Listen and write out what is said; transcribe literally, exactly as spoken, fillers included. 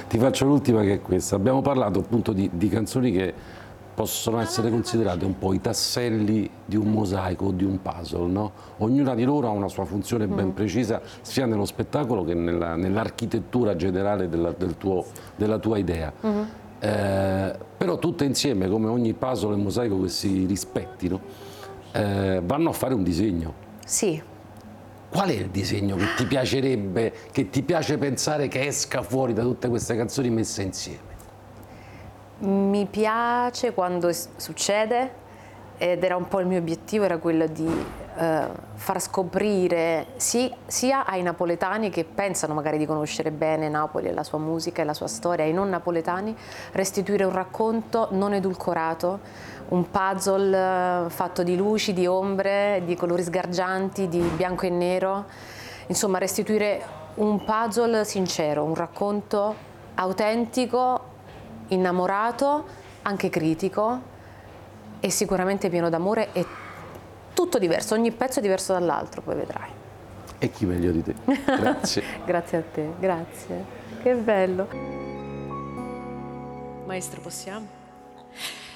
Ti faccio l'ultima, che è questa. Abbiamo parlato appunto di, di canzoni che possono essere considerate un po' i tasselli di un mosaico o di un puzzle, no? Ognuna di loro ha una sua funzione ben precisa, sia nello spettacolo che nella, nell'architettura generale della, del tuo, della tua idea. Mm-hmm. eh, però tutte insieme, come ogni puzzle e mosaico che si rispettino, eh, vanno a fare un disegno. Sì. Qual è il disegno che ti piacerebbe, che ti piace pensare che esca fuori da tutte queste canzoni messe insieme? Mi piace quando succede, ed era un po' il mio obiettivo, era quello di eh, far scoprire sì, sia ai napoletani che pensano magari di conoscere bene Napoli e la sua musica e la sua storia, ai non napoletani, restituire un racconto non edulcorato, un puzzle fatto di luci, di ombre, di colori sgargianti, di bianco e nero, insomma restituire un puzzle sincero, un racconto autentico, innamorato, anche critico e sicuramente pieno d'amore, e tutto diverso, ogni pezzo è diverso dall'altro, poi vedrai. E chi meglio di te? Grazie. Grazie a te, grazie. Che bello. Maestro, possiamo?